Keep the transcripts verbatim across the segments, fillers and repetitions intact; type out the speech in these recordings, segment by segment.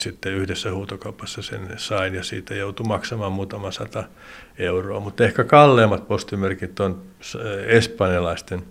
Sitten yhdessä huutokaupassa sen sain ja siitä joutui maksamaan muutama sata euroa. Mutta ehkä kalleimmat postimerkit on espanjalaisten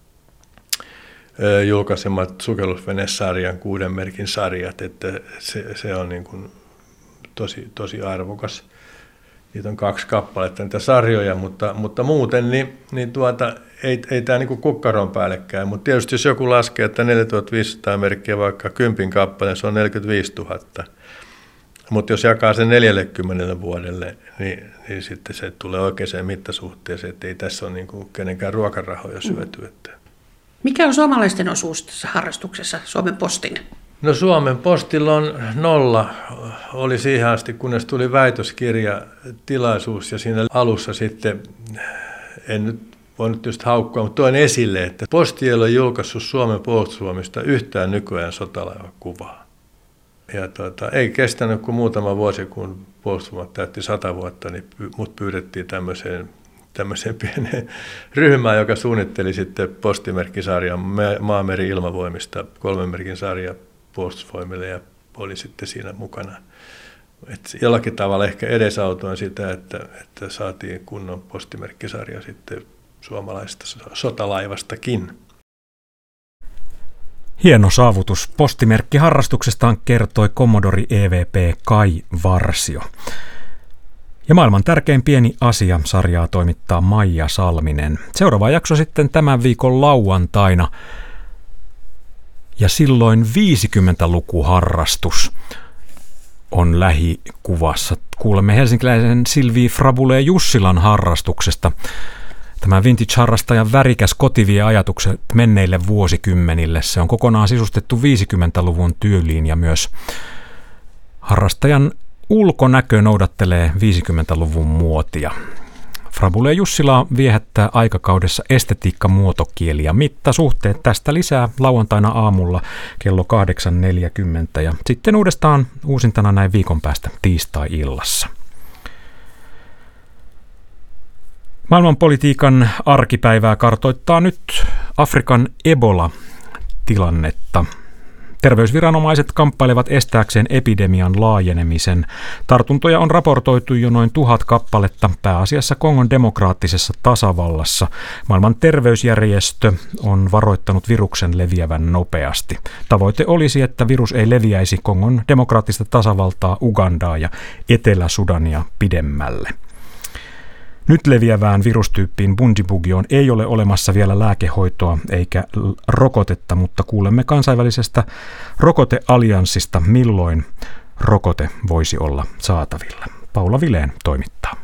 julkaisemat sukellusvenesarjan kuuden merkin sarjat, että se, se on niin kuin tosi, tosi arvokas. Niitä on kaksi kappaletta niitä sarjoja, mutta, mutta muuten niin, niin tuota, ei, ei tämä niin kukkaron päällekään. Mutta tietysti jos joku laskee, että neljätuhattaviisisataa merkkiä vaikka kympin kappaleen, se on neljäkymmentäviisituhatta. Mutta jos jakaa sen neljäkymmentä vuodelle, niin, niin sitten se tulee oikeaan mittasuhteeseen, että ei tässä ole niin kuin kenenkään ruokarahoja syöty. Että. Mikä on suomalaisten osuus tässä harrastuksessa, Suomen Postin? No Suomen Postilla on nolla, oli siihen asti, kunnes tuli väitöskirjatilaisuus ja siinä alussa sitten, en nyt voinut just haukkua, mutta toin esille, että Posti ei ole julkaissut Suomen puolustusvoimista yhtään nykyään sotalaivakuvaa. Ja tuota, ei kestänyt kuin muutama vuosi, kun puolustusvoimat täytti sata vuotta, niin mut pyydettiin tämmöiseen, tämmöiseen pieneen ryhmään, joka suunnitteli sitten postimerkkisarjan Maameri ilmavoimista, kolmen merkin sarja puolustusvoimille ja oli sitten siinä mukana. Et jollakin tavalla ehkä edesautoin sitä, että, että saatiin kunnon postimerkkisarja sitten suomalaisesta sotalaivastakin. Hieno saavutus postimerkkiharrastuksestaan kertoi Commodori E V P Kai Varsio. Ja maailman tärkein pieni asia -sarjaa toimittaa Maija Salminen. Seuraava jakso sitten tämän viikon lauantaina. Ja silloin viisikymmentälukuharrastus on lähikuvassa. Kuulemme helsinkiläisen Silvi Frabule Jussilan harrastuksesta. Tämä vintage-harrastajan värikäs koti vie ajatukset menneille vuosikymmenille. Se on kokonaan sisustettu viisikymmentäluvun tyyliin ja myös harrastajan ulkonäkö noudattelee viisikymmentäluvun muotia. Frabule Jussila viehättää aikakaudessa estetiikka, muotokieli ja mittasuhteet. Tästä lisää lauantaina aamulla kello kahdeksan neljäkymmentä ja sitten uudestaan uusintana näin viikon päästä tiistai-illassa. Maailmanpolitiikan arkipäivää kartoittaa nyt Afrikan Ebola-tilannetta. Terveysviranomaiset kamppailevat estääkseen epidemian laajenemisen. Tartuntoja on raportoitu jo noin tuhat kappaletta pääasiassa Kongon demokraattisessa tasavallassa. Maailman terveysjärjestö on varoittanut viruksen leviävän nopeasti. Tavoite olisi, että virus ei leviäisi Kongon demokraattista tasavaltaa, Ugandaa ja Etelä-Sudania pidemmälle. Nyt leviävään virustyyppiin Bundibugyoon ei ole olemassa vielä lääkehoitoa eikä rokotetta, mutta kuulemme kansainvälisestä rokoteallianssista, milloin rokote voisi olla saatavilla. Paula Vileen toimittaa.